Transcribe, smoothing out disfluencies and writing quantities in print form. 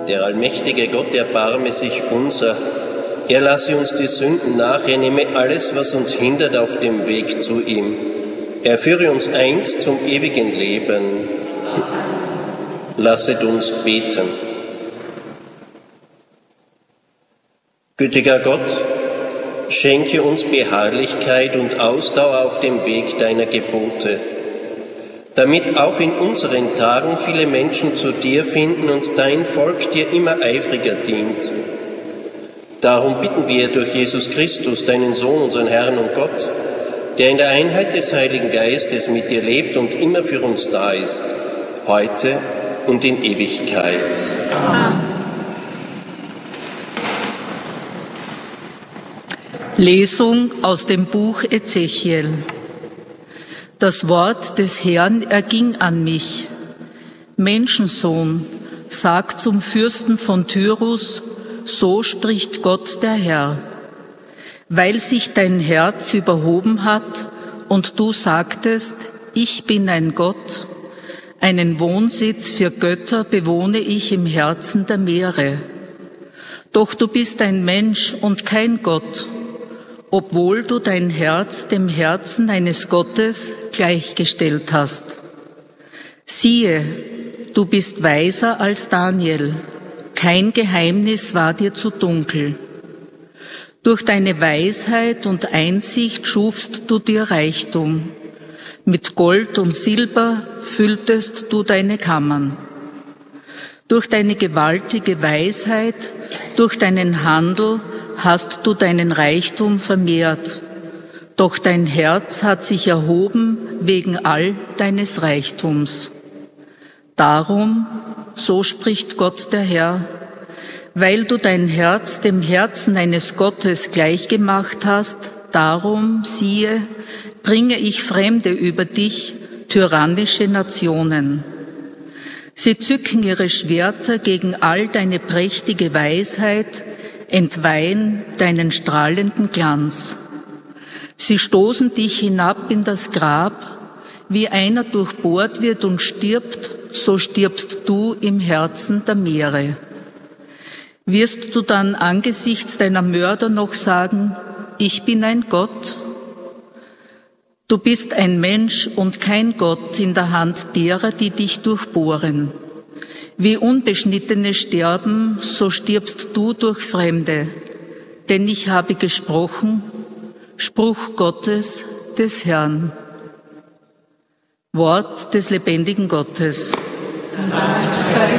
Der allmächtige Gott erbarme sich unser. Er lasse uns die Sünden nach, er nehme alles, was uns hindert, auf dem Weg zu ihm. Er führe uns einst zum ewigen Leben. Lasset uns beten. Gütiger Gott, schenke uns Beharrlichkeit und Ausdauer auf dem Weg deiner Gebote, damit auch in unseren Tagen viele Menschen zu dir finden und dein Volk dir immer eifriger dient. Darum bitten wir durch Jesus Christus, deinen Sohn, unseren Herrn und Gott, der in der Einheit des Heiligen Geistes mit dir lebt und immer für uns da ist, heute und in Ewigkeit. Amen. Lesung aus dem Buch Ezechiel. Das Wort des Herrn erging an mich. Menschensohn, sag zum Fürsten von Tyrus, so spricht Gott der Herr. Weil sich dein Herz überhoben hat und du sagtest, ich bin ein Gott, einen Wohnsitz für Götter bewohne ich im Herzen der Meere. Doch du bist ein Mensch und kein Gott, obwohl du dein Herz dem Herzen eines Gottes gleichgestellt hast. Siehe, du bist weiser als Daniel, kein Geheimnis war dir zu dunkel. Durch deine Weisheit und Einsicht schufst du dir Reichtum, mit Gold und Silber fülltest du deine Kammern. Durch deine gewaltige Weisheit, durch deinen Handel hast du deinen Reichtum vermehrt, doch dein Herz hat sich erhoben wegen all deines Reichtums. Darum, so spricht Gott der Herr, weil du dein Herz dem Herzen eines Gottes gleichgemacht hast, darum, siehe, bringe ich Fremde über dich, tyrannische Nationen. Sie zücken ihre Schwerter gegen all deine prächtige Weisheit, entweihen deinen strahlenden Glanz. Sie stoßen dich hinab in das Grab, wie einer durchbohrt wird und stirbt, so stirbst du im Herzen der Meere. Wirst du dann angesichts deiner Mörder noch sagen, ich bin ein Gott? Du bist ein Mensch und kein Gott in der Hand derer, die dich durchbohren. Wie Unbeschnittene sterben, so stirbst du durch Fremde. Denn ich habe gesprochen, Spruch Gottes des Herrn. Wort des lebendigen Gottes. Dank sei